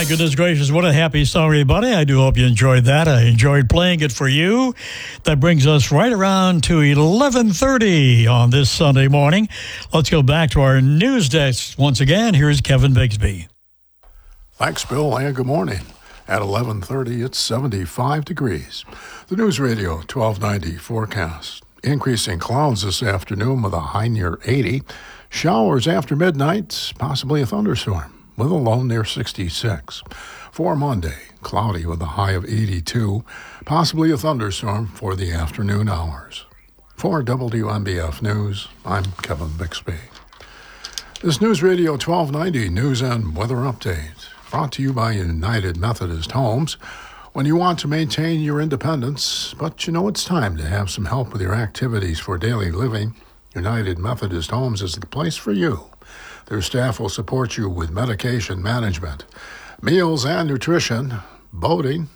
goodness gracious, what a happy song, everybody. I do hope you enjoyed that. I enjoyed playing it for you. That brings us right around to 11:30 on this Sunday morning. Let's go back to our news desk once again. Here's Kevin Bigsby. Thanks, Bill, and good morning. At 11:30, it's 75 degrees. The News Radio 1290 forecast. Increasing clouds this afternoon with a high near 80. Showers after midnight, possibly a thunderstorm, with a low near 66. For Monday, cloudy with a high of 82, possibly a thunderstorm for the afternoon hours. For WMBF News, I'm Kevin Bixby. This News Radio 1290 News and Weather Update, brought to you by United Methodist Homes. When you want to maintain your independence, but you know it's time to have some help with your activities for daily living, United Methodist Homes is the place for you. Their staff will support you with medication management, meals and nutrition, bathing,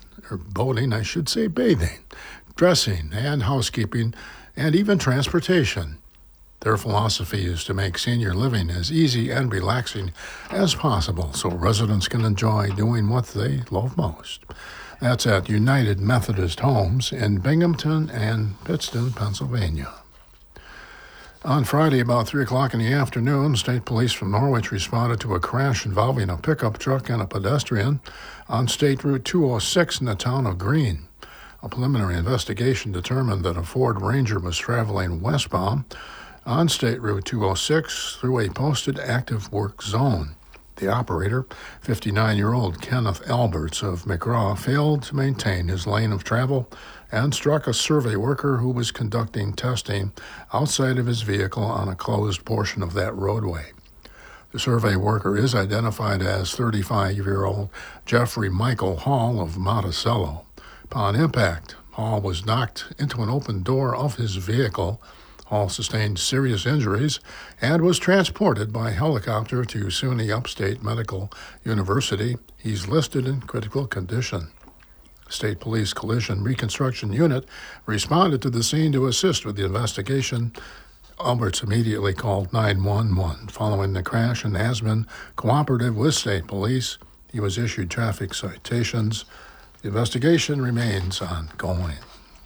dressing and housekeeping, and even transportation. Their philosophy is to make senior living as easy and relaxing as possible so residents can enjoy doing what they love most. That's at United Methodist Homes in Binghamton and Pittston, Pennsylvania. On Friday, about 3 o'clock in the afternoon, state police from Norwich responded to a crash involving a pickup truck and a pedestrian on State Route 206 in the town of Greene. A preliminary investigation determined that a Ford Ranger was traveling westbound on State Route 206 through a posted active work zone. The operator, 59-year-old Kenneth Alberts of McGraw, failed to maintain his lane of travel and struck a survey worker who was conducting testing outside of his vehicle on a closed portion of that roadway. The survey worker is identified as 35-year-old Jeffrey Michael Hall of Monticello. Upon impact, Hall was knocked into an open door of his vehicle. Hall sustained serious injuries and was transported by helicopter to SUNY Upstate Medical University. He's listed in critical condition. State Police Collision Reconstruction Unit responded to the scene to assist with the investigation. Alberts immediately called 911 following the crash and has been cooperative with State Police. He was issued traffic citations. The investigation remains ongoing.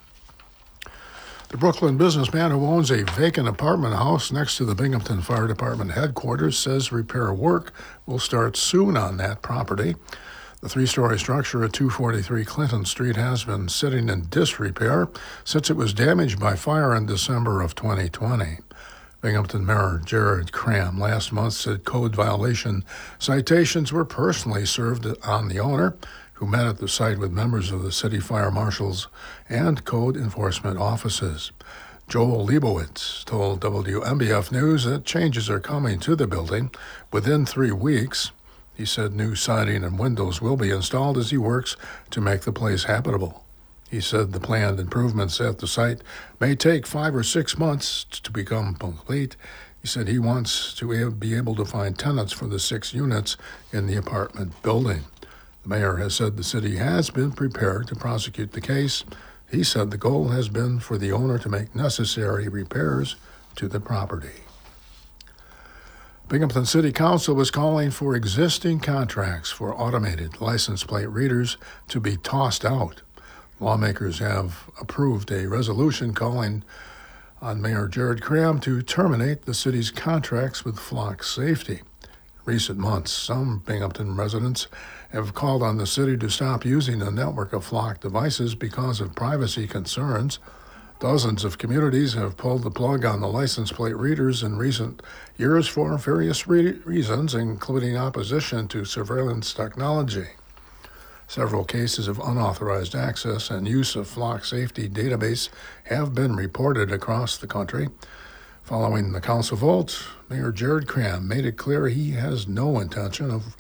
The Brooklyn businessman who owns a vacant apartment house next to the Binghamton Fire Department headquarters says repair work will start soon on that property. The 3-story structure at 243 Clinton Street has been sitting in disrepair since it was damaged by fire in December of 2020. Binghamton Mayor Jared Cram last month said code violation citations were personally served on the owner, who met at the site with members of the city fire marshals and code enforcement offices. Joel Leibowitz told WMBF News that changes are coming to the building within 3 weeks. He said new siding and windows will be installed as he works to make the place habitable. He said the planned improvements at the site may take 5 or 6 months to become complete. He said he wants to be able to find tenants for the 6 units in the apartment building. The mayor has said the city has been prepared to prosecute the case. He said the goal has been for the owner to make necessary repairs to the property. Binghamton City Council is calling for existing contracts for automated license plate readers to be tossed out. Lawmakers have approved a resolution calling on Mayor Jared Cram to terminate the city's contracts with Flock Safety. In recent months, some Binghamton residents have called on the city to stop using a network of Flock devices because of privacy concerns. Dozens of communities have pulled the plug on the license plate readers in recent years for various reasons, including opposition to surveillance technology. Several cases of unauthorized access and use of Flock Safety database have been reported across the country. Following the council vote, Mayor Jared Cram made it clear he has no intention of